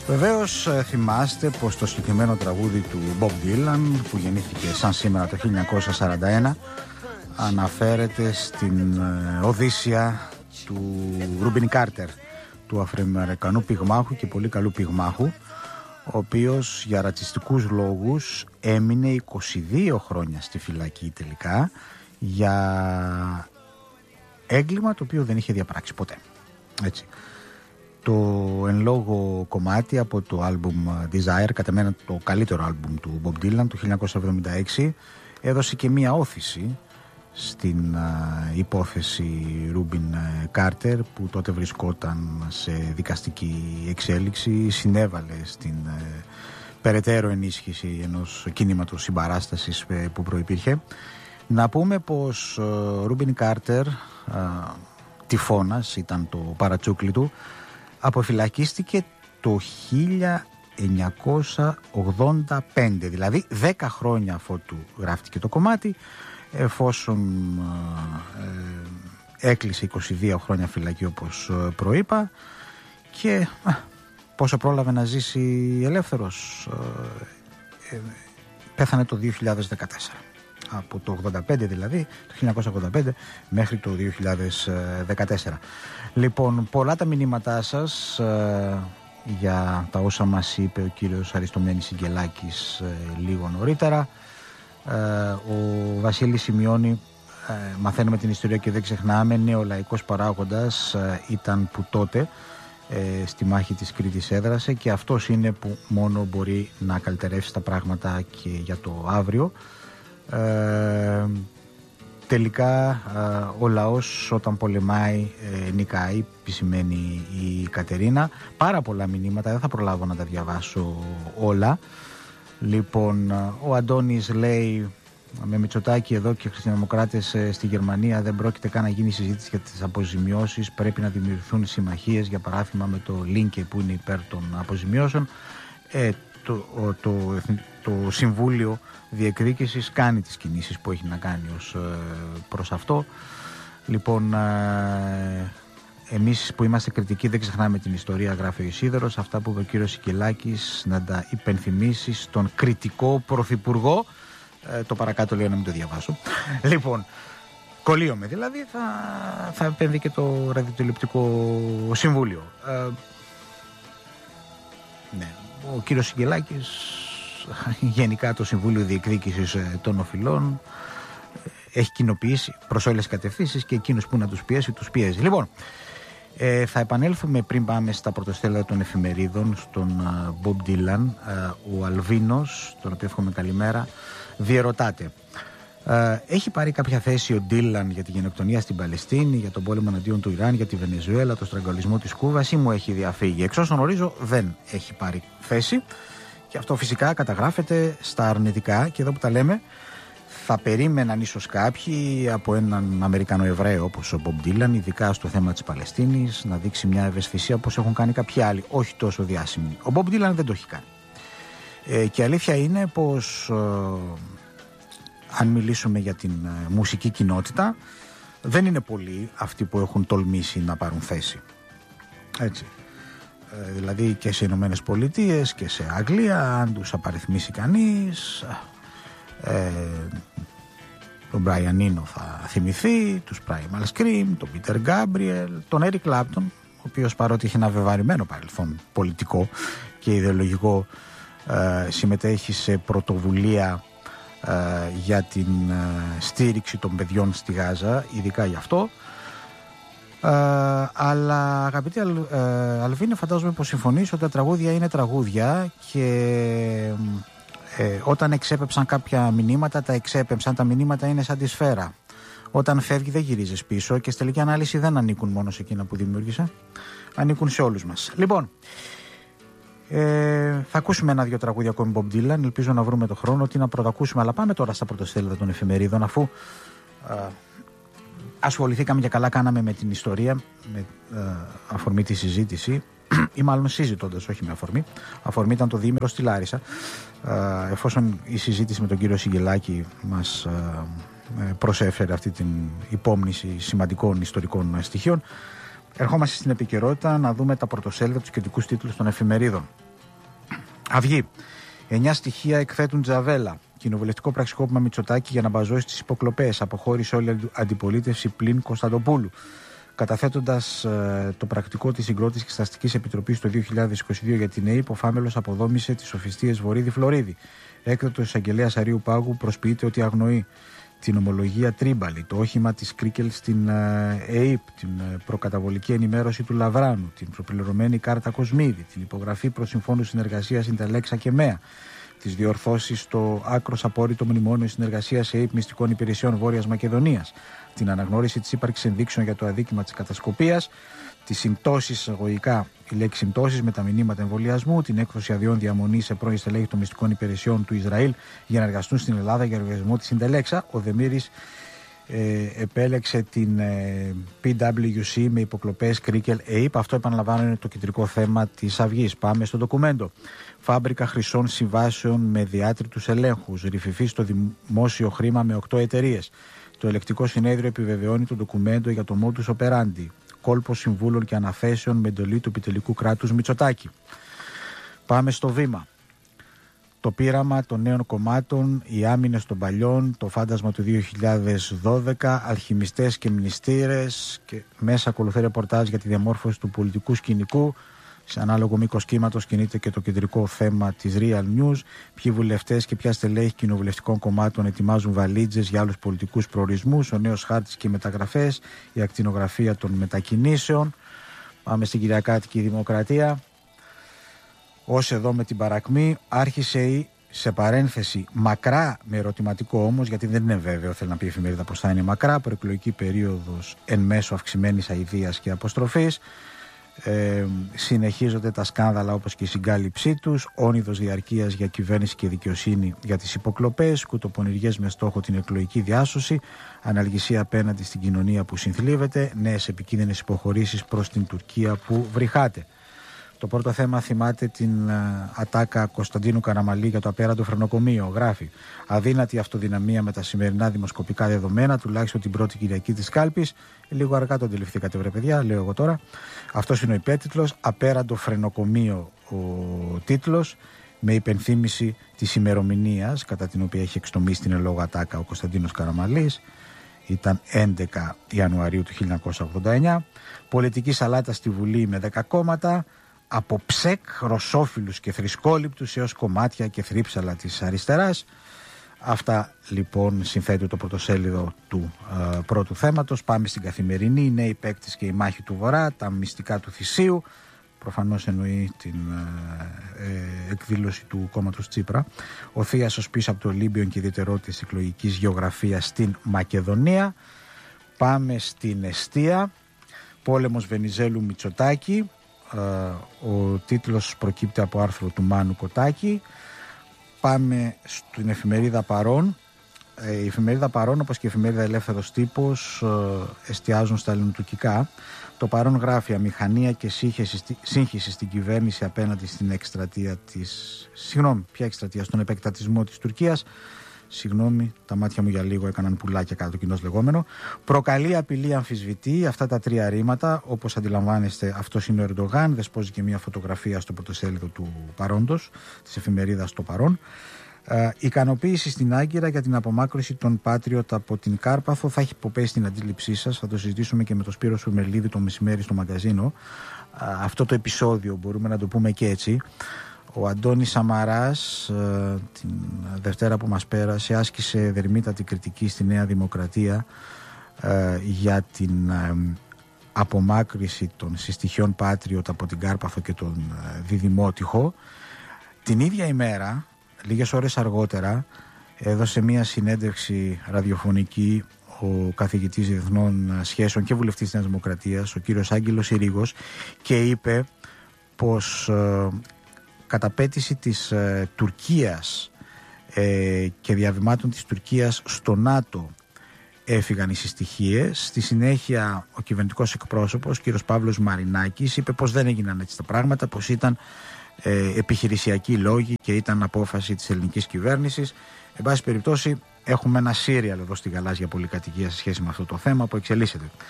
Βεβαίως θυμάστε πως το συγκεκριμένο τραγούδι του Bob Dylan, που γεννήθηκε σαν σήμερα το 1941, αναφέρεται στην Οδύσσια του Ρούμπιν Κάρτερ, του Αφροαμερικανού πυγμάχου και πολύ καλού πυγμάχου, ο οποίος για ρατσιστικούς λόγους έμεινε 22 χρόνια στη φυλακή τελικά, για έγκλημα το οποίο δεν είχε διαπράξει ποτέ. Έτσι. Το εν λόγω κομμάτι από το άλμπουμ Desire, κατά μένα το καλύτερο άλμπουμ του Bob Dylan του 1976, έδωσε και μία όθηση στην υπόθεση Ρούμπιν Κάρτερ, που τότε βρισκόταν σε δικαστική εξέλιξη, συνέβαλε στην περαιτέρω ενίσχυση ενός κινήματος συμπαράστασης που προϋπήρχε. Να πούμε πως Ρούμπιν Κάρτερ, τυφώνας ήταν το παρατσούκλι του, αποφυλακίστηκε το 1985, δηλαδή 10 χρόνια αφότου γράφτηκε το κομμάτι, εφόσον έκλεισε 22 χρόνια φυλακή όπως προείπα, και πόσο πρόλαβε να ζήσει ελεύθερος, πέθανε το 2014. Από το 85 δηλαδή, το 1985 μέχρι το 2014. Λοιπόν, πολλά τα μηνύματά σας για τα όσα μας είπε ο κύριος Αριστομένης Σικελάκης λίγο νωρίτερα. Ο Βασίλης σημειώνει, μαθαίνουμε την ιστορία και δεν ξεχνάμε, νεολαϊκός παράγοντας ήταν που τότε στη μάχη της Κρήτης έδρασε, και αυτός είναι που μόνο μπορεί να καλυτερεύσει τα πράγματα και για το αύριο. Τελικά ο λαός όταν πολεμάει νικάει, επισημαίνει η Κατερίνα. Πάρα πολλά μηνύματα, δεν θα προλάβω να τα διαβάσω όλα. Λοιπόν, ο Αντώνης λέει, με Μητσοτάκη εδώ και χριστιανοδημοκράτες στη Γερμανία δεν πρόκειται καν να γίνει συζήτηση για τις αποζημιώσεις, πρέπει να δημιουργηθούν συμμαχίες, για παράδειγμα με το Λίνκε που είναι υπέρ των αποζημιώσεων. Το Συμβούλιο Διεκδίκησης κάνει τις κινήσεις που έχει να κάνει ως προς αυτό. Λοιπόν, εμείς που είμαστε κριτικοί δεν ξεχνάμε την ιστορία, γράφει ο Ισίδωρος. Αυτά που είπε ο κύριος Σικελάκης να τα υπενθυμίσει στον κριτικό πρωθυπουργό. Το παρακάτω λέω να μην το διαβάσω. Λοιπόν, κολλείομαι δηλαδή, θα επέμβει και το ραδιοτηλεοπτικό συμβούλιο. Ναι, ο κύριος Σικελάκης, γενικά το Συμβούλιο Διεκδίκησης των Οφειλών, έχει κοινοποιήσει προς όλες τις κατευθύνσεις, και εκείνος που να τους πιέσει, τους πιέζει. Λοιπόν, θα επανέλθουμε πριν πάμε στα πρωτοστέλα των εφημερίδων στον Bob Dylan. Ο Αλβίνος, τον οποίο εύχομαι καλημέρα, διερωτάται, έχει πάρει κάποια θέση ο Dylan για τη γενοκτονία στην Παλαιστίνη, για τον πόλεμο εναντίον του Ιράν, για τη Βενεζουέλα, το στραγγαλισμό της Κούβας, ή μου έχει διαφύγει? Εξ όσων γνωρίζω δεν έχει πάρει θέση, και αυτό φυσικά καταγράφεται στα αρνητικά, και εδώ που τα λέμε θα περίμεναν ίσως κάποιοι από έναν Αμερικανό Εβραίο όπως ο Bob Dylan, ειδικά στο θέμα της Παλαιστίνης, να δείξει μια ευαισθησία όπως έχουν κάνει κάποιοι άλλοι, όχι τόσο διάσημοι. Ο Bob Dylan δεν το έχει κάνει. Και αλήθεια είναι πως αν μιλήσουμε για την μουσική κοινότητα, δεν είναι πολλοί αυτοί που έχουν τολμήσει να πάρουν θέση. Έτσι. Δηλαδή και σε Ηνωμένες Πολιτείες και σε Αγγλία, αν τους απαριθμίσει κανείς, τον Brian Eno θα θυμηθεί, τους Primal Scream, τον Peter Gabriel, τον Eric Clapton, ο οποίος παρότι έχει ένα βεβαρημένο παρελθόν πολιτικό και ιδεολογικό, συμμετέχει σε πρωτοβουλία για την στήριξη των παιδιών στη Γάζα, ειδικά γι' αυτό. Αλλά αγαπητοί Αλβίνε, φαντάζομαι πως συμφωνείς ότι τα τραγούδια είναι τραγούδια, και όταν εξέπεψαν κάποια μηνύματα, τα εξέπεψαν. Τα μηνύματα είναι σαν τη σφαίρα. Όταν φεύγει δεν γυρίζεις πίσω, και στη τελική ανάλυση δεν ανήκουν μόνο σε εκείνα που δημιούργησε, ανήκουν σε όλους μας. Λοιπόν, θα ακούσουμε ένα-δυο τραγούδια ακόμη Bob Dylan. Ελπίζω να βρούμε το χρόνο τι να πρωτακούσουμε, αλλά πάμε τώρα στα πρωτοσέλιδα των εφημερίδων, αφού ασχοληθήκαμε και καλά κάναμε με την ιστορία, με αφορμή τη συζήτηση, ή μάλλον συζητώντας, όχι με αφορμή. Αφορμή ήταν το διήμερο στη Λάρισα. Εφόσον η συζήτηση με τον κύριο Σικελάκη μας προσέφερε αυτή την υπόμνηση σημαντικών ιστορικών στοιχείων, ερχόμαστε στην επικαιρότητα να δούμε τα πρωτοσέλιδα, τους κριτικούς τίτλους των εφημερίδων. Αυγή. 9 στοιχεία εκθέτουν Τζαβέλα. Κοινοβουλευτικό πραξικόπημα Μητσοτάκη για να μπαζώσει τις υποκλοπές. Αποχώρησε όλη η αντιπολίτευση πλην Κωνσταντοπούλου. Καταθέτοντας το πρακτικό της Συγκρότησης Εξεταστικής Επιτροπής το 2022 για την ΕΕΠ, ο Φάμελος αποδόμησε τις σοφιστίες Βορύδη-Φλωρίδη. Έκτατος εισαγγελέας Αρείου Πάγου προσποιείται ότι αγνοεί την ομολογία Τρίμπαλη, το όχημα της Κρίκελ στην ΕΕΠ, την προκαταβολική ενημέρωση του Λαβράνου, την προπληρωμένη κάρτα Κοσμίδη, την υπογραφή προσυμφώνου συνεργασίας Ινταλέξα και ΜΕΑ, τις διορθώσεις στο άκρος απόρριτο μνημόνιο συνεργασίας ΕΕΠ Μυστικών Υπηρεσιών Βόρειας Μακεδονίας, την αναγνώριση της ύπαρξης ενδείξεων για το αδίκημα της κατασκοπίας, τις συμπτώσεις, εισαγωγικά η λέξη συμπτώσεις με τα μηνύματα εμβολιασμού, την έκδοση αδειών διαμονής σε πρώην στελέχη των μυστικών υπηρεσιών του Ισραήλ για να εργαστούν στην Ελλάδα για εργασμό της Ιντελέξα. Ο Δεμήρης επέλεξε την PwC με υποκλοπές Κρίκελ ΕΕΠ. Αυτό, επαναλαμβάνω, είναι το κεντρικό θέμα της Αυγής. Πάμε στο ντοκουμέντο. Φάμπρικα χρυσών συμβάσεων με διάτριτους ελέγχους. Ρυφηφή στο δημόσιο χρήμα με 8 εταιρείες. Το ελεκτικό συνέδριο επιβεβαιώνει το ντοκουμέντο για το modus operandi. Κόλπος συμβούλων και αναθέσεων με εντολή του επιτελικού κράτους Μητσοτάκη. Πάμε στο βήμα. Το πείραμα των νέων κομμάτων, οι άμυνες των παλιών, το φάντασμα του 2012, αλχημιστές και μνηστήρες, και μέσα ακολουθεί ρεπορτάζ για τη διαμόρφωση του πολιτικού σκηνικού. Σε ανάλογο μήκος κύματος κινείται και το κεντρικό θέμα της Real News. Ποιοι βουλευτές και ποια στελέχη κοινοβουλευτικών κομμάτων ετοιμάζουν βαλίτζες για άλλους πολιτικούς προορισμούς, ο νέος χάρτης και οι μεταγραφές, η ακτινογραφία των μετακινήσεων. Πάμε στην Κυριακάτικη Δημοκρατία. Ως εδώ με την παρακμή, άρχισε η, σε παρένθεση, μακρά με ερωτηματικό όμως, γιατί δεν είναι βέβαιο, θέλει να πει η εφημερίδα πως θα είναι μακρά, προεκλογική περίοδος εν μέσω αυξημένης αηδίας και αποστροφής. Συνεχίζονται τα σκάνδαλα όπως και η συγκάλυψή τους, όνειδος διαρκείας για κυβέρνηση και δικαιοσύνη για τις υποκλοπές, κουτοπονηριές με στόχο την εκλογική διάσωση, αναλγησία απέναντι στην κοινωνία που συνθλίβεται, νέες επικίνδυνες υποχωρήσεις προς την Τουρκία που βρυχάται. Το πρώτο θέμα θυμάται την ατάκα Κωνσταντίνου Καραμαλή για το απέραντο φρενοκομείο. Γράφει: αδύνατη αυτοδυναμία με τα σημερινά δημοσκοπικά δεδομένα, τουλάχιστον την πρώτη Κυριακή της κάλπης. Λίγο αργά το αντιληφθήκατε, βρε παιδιά, λέω εγώ τώρα. Αυτός είναι ο υπέτιτλος. Απέραντο φρενοκομείο ο τίτλος, με υπενθύμηση της ημερομηνίας κατά την οποία έχει εξτομίσει την ελόγω ατάκα ο Κωνσταντίνος Καραμαλής. Ήταν 11 Ιανουαρίου του 1989. Πολιτική σαλάτα στη Βουλή με 10 κόμματα. Από ψεκ, ρωσόφιλους και θρησκόληπτους έως κομμάτια και θρύψαλα της αριστεράς. Αυτά λοιπόν συνθέτει το πρωτοσέλιδο του πρώτου θέματος. Πάμε στην Καθημερινή. Οι νέοι παίκτες και η μάχη του Βορρά, τα μυστικά του θυσίου. Προφανώς εννοεί την εκδήλωση του κόμματος Τσίπρα. Ο Θίασος πίσω από το Ολύμπιον και ιδιαιτερότητες εκλογικής γεωγραφίας στην Μακεδονία. Πάμε στην Εστία. Πόλεμος Βενιζέλου Μητσοτάκη. Ο τίτλος προκύπτει από άρθρο του Μάνου Κοτάκη. Πάμε στην εφημερίδα Παρών. Η εφημερίδα Παρών, όπως και η εφημερίδα Ελεύθερος Τύπος, εστιάζουν στα ελληνοτουρκικά. Το Παρών γράφει: αμηχανία και σύγχυση στην κυβέρνηση απέναντι στην εκστρατεία της. Συγγνώμη, ποια εκστρατεία? Στον επεκτατισμό της Τουρκίας. Συγγνώμη, τα μάτια μου για λίγο έκαναν πουλάκια κάτω, κοινώς λεγόμενο. Προκαλεί, απειλή, αμφισβητεί. Αυτά τα τρία ρήματα, όπως αντιλαμβάνεστε, αυτός είναι ο Ερντογάν. Δεσπόζει και μια φωτογραφία στο πρωτοσέλιδο του Παρόντος, της εφημερίδας Το Παρόν. Ικανοποίηση στην Άγκυρα για την απομάκρυνση των Patriot από την Κάρπαθο. Θα έχει υποπέσει την αντίληψή σας. Θα το συζητήσουμε και με τον Σπύρο Σουρμελίδη το μεσημέρι στο μαγκαζίνο. Αυτό το επεισόδιο, μπορούμε να το πούμε και έτσι. Ο Αντώνης Σαμαράς την Δευτέρα που μας πέρασε άσκησε δερμήτατη κριτική στη Νέα Δημοκρατία για την απομάκρυνση των συστοιχειών Patriot από την Κάρπαθο και τον Διδημότυχο. Την ίδια ημέρα, λίγες ώρες αργότερα, έδωσε μια συνέντευξη ραδιοφωνική ο καθηγητής διεθνών σχέσεων και βουλευτής της Νέας Δημοκρατίας, ο κύριος Άγγελος Ηρίγος, και είπε πως κατά πέτηση της Τουρκίας και διαβημάτων της Τουρκίας στο ΝΑΤΟ έφυγαν οι συστοιχίες. Στη συνέχεια ο κυβερνητικός εκπρόσωπος, κύριος Παύλος Μαρινάκης, είπε πως δεν έγιναν έτσι τα πράγματα, πως ήταν επιχειρησιακοί λόγοι και ήταν απόφαση της ελληνικής κυβέρνησης. Εν πάση περιπτώσει, έχουμε ένα σύριαλ εδώ στη γαλάζια πολυκατοικία σε σχέση με αυτό το θέμα που εξελίσσεται.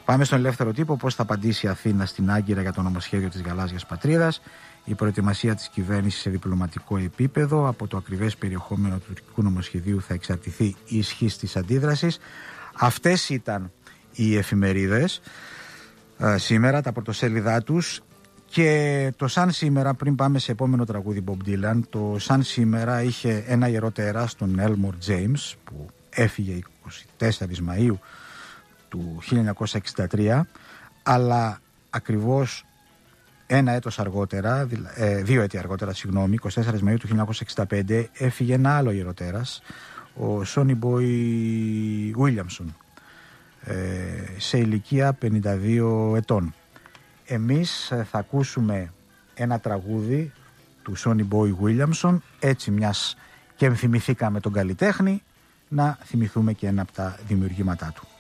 Πάμε στον ελεύθερο τύπο. Πώς θα απαντήσει η Αθήνα στην Άγκυρα για το νομοσχέδιο της γαλάζιας πατρίδας. Η προετοιμασία της κυβέρνησης σε διπλωματικό επίπεδο. Από το ακριβές περιεχόμενο του τουρκικού νομοσχεδίου θα εξαρτηθεί η ισχύς της αντίδρασης. Αυτές ήταν οι εφημερίδες σήμερα, τα πρωτοσέλιδά τους. Και το Σαν σήμερα, πριν πάμε σε επόμενο τραγούδι Bob Dylan, το Σαν σήμερα είχε ένα ιερό τέρας, τον Elmore James, που έφυγε 24 Μαΐου του 1963, αλλά ακριβώς δύο έτη αργότερα, 24 Μαΐου του 1965, έφυγε ένα άλλο ιερό τέρας, ο Sonny Boy Williamson, σε ηλικία 52 ετών. Εμείς θα ακούσουμε ένα τραγούδι του Sonny Boy Williamson, έτσι μιας και θυμηθήκαμε τον καλλιτέχνη, να θυμηθούμε και ένα από τα δημιουργήματά του.